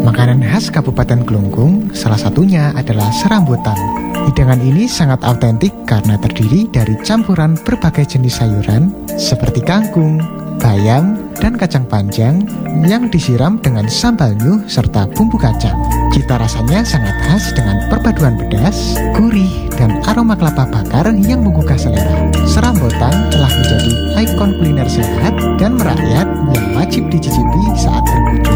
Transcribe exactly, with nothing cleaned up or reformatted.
Makanan khas Kabupaten Kelungkung salah satunya adalah serambotan. Hidangan ini sangat autentik karena terdiri dari campuran berbagai jenis sayuran seperti kangkung, bayam, dan kacang panjang yang disiram dengan sambal nyuh serta bumbu kacang. Cita rasanya sangat khas dengan perpaduan pedas, gurih, dan aroma kelapa bakar yang menggugah selera. Serambotan telah menjadi ikon kuliner sehat dan merakyat yang wajib dicicipi saat berkunjung